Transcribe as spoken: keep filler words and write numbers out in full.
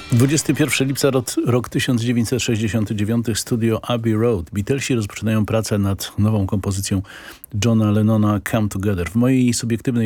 dwudziestego pierwszego lipca rok, rok tysiąc dziewięćset sześćdziesiąty dziewiąty, studio Abbey Road. Beatlesi rozpoczynają pracę nad nową kompozycją Johna Lennona Come Together. W mojej subiektywnej